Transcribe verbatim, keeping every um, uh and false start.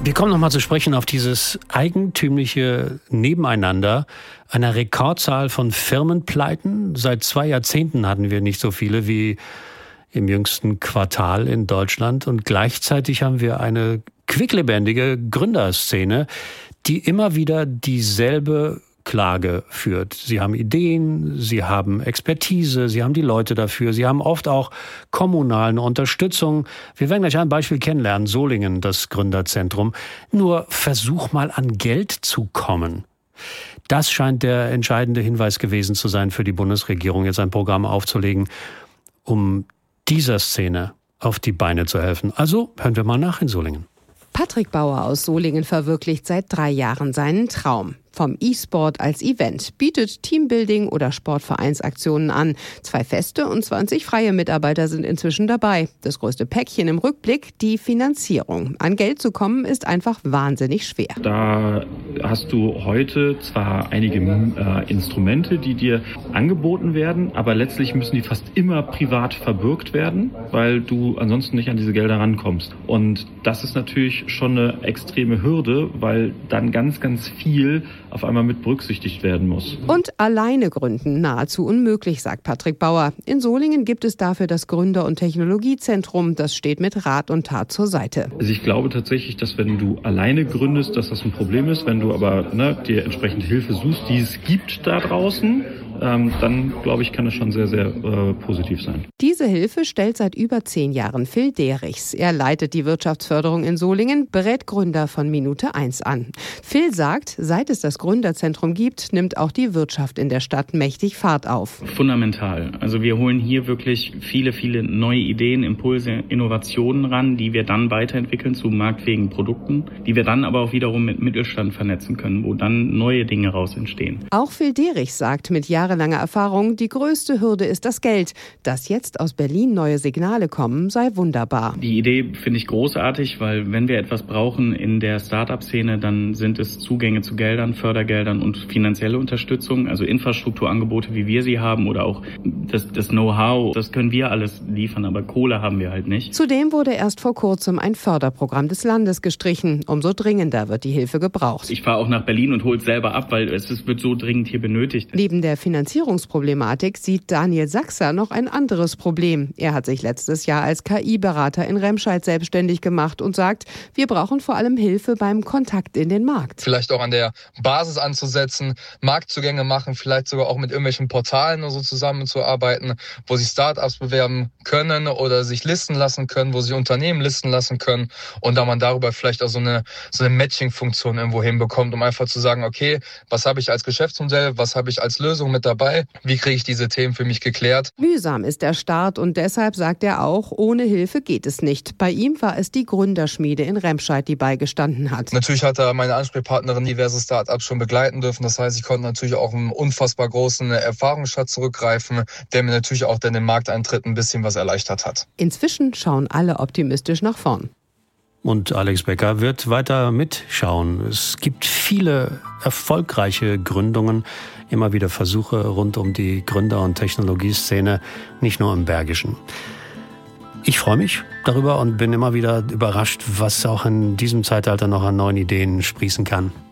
Wir kommen nochmal zu sprechen auf dieses eigentümliche Nebeneinander einer Rekordzahl von Firmenpleiten. Seit zwei Jahrzehnten hatten wir nicht so viele wie im jüngsten Quartal in Deutschland. Und gleichzeitig haben wir eine quicklebendige Gründerszene, die immer wieder dieselbe Klage führt. Sie haben Ideen, sie haben Expertise, sie haben die Leute dafür, sie haben oft auch kommunale Unterstützung. Wir werden gleich ein Beispiel kennenlernen, Solingen, das Gründerzentrum. Nur versuch mal an Geld zu kommen. Das scheint der entscheidende Hinweis gewesen zu sein für die Bundesregierung, jetzt ein Programm aufzulegen, um dieser Szene auf die Beine zu helfen. Also hören wir mal nach in Solingen. Patrick Bauer aus Solingen verwirklicht seit drei Jahren seinen Traum. Vom E-Sport als Event, bietet Teambuilding oder Sportvereinsaktionen an. Zwei feste und zwanzig freie Mitarbeiter sind inzwischen dabei. Das größte Päckchen im Rückblick, die Finanzierung. An Geld zu kommen, ist einfach wahnsinnig schwer. Da hast du heute zwar einige äh, Instrumente, die dir angeboten werden, aber letztlich müssen die fast immer privat verbürgt werden, weil du ansonsten nicht an diese Gelder rankommst. Und das ist natürlich schon eine extreme Hürde, weil dann ganz, ganz viel auf einmal mit berücksichtigt werden muss. Und alleine gründen nahezu unmöglich, sagt Patrick Bauer. In Solingen gibt es dafür das Gründer- und Technologiezentrum. Das steht mit Rat und Tat zur Seite. Also ich glaube tatsächlich, dass wenn du alleine gründest, dass das ein Problem ist. Wenn du aber ne, dir entsprechend Hilfe suchst, die es gibt da draußen, ähm, dann glaube ich, kann das schon sehr, sehr äh, positiv sein. Diese Hilfe stellt seit über zehn Jahren Phil Derichs. Er leitet die Wirtschaftsförderung in Solingen, berät Gründer von Minute eins an. Phil sagt, seit es das Gründerzentrum gibt, nimmt auch die Wirtschaft in der Stadt mächtig Fahrt auf. Fundamental. Also wir holen hier wirklich viele, viele neue Ideen, Impulse, Innovationen ran, die wir dann weiterentwickeln zu marktfähigen Produkten, die wir dann aber auch wiederum mit Mittelstand vernetzen können, wo dann neue Dinge raus entstehen. Auch Phil Derichs sagt mit jahrelanger Erfahrung, die größte Hürde ist das Geld. Dass jetzt aus Berlin neue Signale kommen, sei wunderbar. Die Idee finde ich großartig, weil wenn wir etwas brauchen in der Start-up-Szene, dann sind es Zugänge zu Geldern, Fördergeldern und finanzielle Unterstützung, also Infrastrukturangebote, wie wir sie haben oder auch das, das Know-how, das können wir alles liefern, aber Kohle haben wir halt nicht. Zudem wurde erst vor kurzem ein Förderprogramm des Landes gestrichen. Umso dringender wird die Hilfe gebraucht. Ich fahre auch nach Berlin und hole es selber ab, weil es ist, wird so dringend hier benötigt. Neben der Finanzierungsproblematik sieht Daniel Sachser noch ein anderes Problem. Er hat sich letztes Jahr als K I-Berater in Remscheid selbstständig gemacht und sagt, wir brauchen vor allem Hilfe beim Kontakt in den Markt. Vielleicht auch an der Basis anzusetzen, Marktzugänge machen, vielleicht sogar auch mit irgendwelchen Portalen oder so zusammenzuarbeiten, wo sich Startups bewerben können oder sich listen lassen können, wo sich Unternehmen listen lassen können und da man darüber vielleicht auch so eine, so eine Matching-Funktion irgendwo hinbekommt, um einfach zu sagen, okay, was habe ich als Geschäftsmodell, was habe ich als Lösung mit dabei, wie kriege ich diese Themen für mich geklärt. Mühsam ist der Start und deshalb sagt er auch, ohne Hilfe geht es nicht. Bei ihm war es die Gründerschmiede in Remscheid, die beigestanden hat. Natürlich hat er meine Ansprechpartnerin diverse Startups schon begleiten dürfen. Das heißt, ich konnte natürlich auch einen unfassbar großen Erfahrungsschatz zurückgreifen, der mir natürlich auch dann den Markteintritt ein bisschen was erleichtert hat. Inzwischen schauen alle optimistisch nach vorn. Und Alex Becker wird weiter mitschauen. Es gibt viele erfolgreiche Gründungen, immer wieder Versuche rund um die Gründer- und Technologieszene, nicht nur im Bergischen. Ich freue mich darüber und bin immer wieder überrascht, was auch in diesem Zeitalter noch an neuen Ideen sprießen kann.